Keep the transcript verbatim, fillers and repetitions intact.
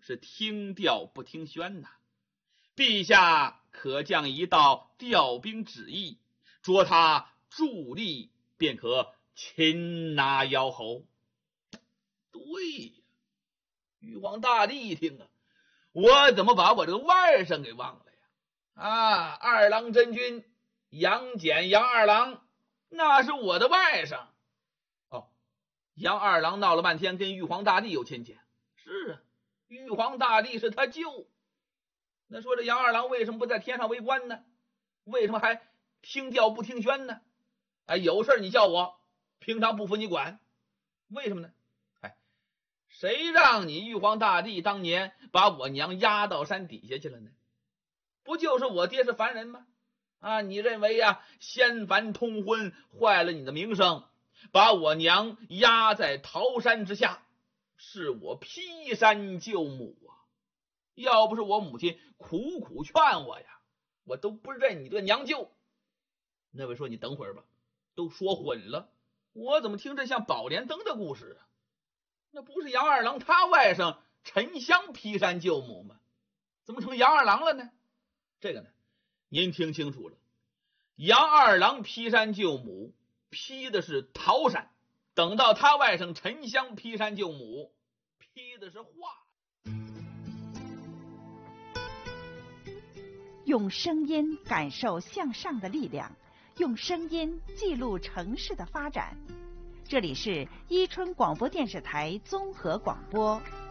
是听调不听宣呐。陛下可降一道调兵旨意，着他助力，便可擒拿妖侯。对呀，玉皇大帝一听啊，我怎么把我这个外甥给忘了呀？啊，二郎真君杨戬杨二郎，那是我的外甥。哦，杨二郎闹了半天跟玉皇大帝有亲戚。是啊，玉皇大帝是他舅。那说这杨二郎为什么不在天上为官呢？为什么还听调不听宣呢？哎，有事你叫我，平常不服你管。为什么呢？哎，谁让你玉皇大帝当年把我娘压到山底下去了呢？不就是我爹是凡人吗？啊，你认为呀，仙凡通婚坏了你的名声，把我娘压在桃山之下，是我劈山救母啊！要不是我母亲苦苦劝我呀，我都不认你这个娘舅。那位说你等会儿吧，都说混了，我怎么听着像宝莲灯的故事啊？那不是杨二郎他外甥沉香劈山救母吗？怎么成杨二郎了呢？这个呢，您听清楚了，杨二郎劈山救母劈的是桃山，等到他外甥沉香劈山救母劈的是华。 用声音感受向上的力量，用声音记录城市的发展。这里是伊春广播电视台综合广播。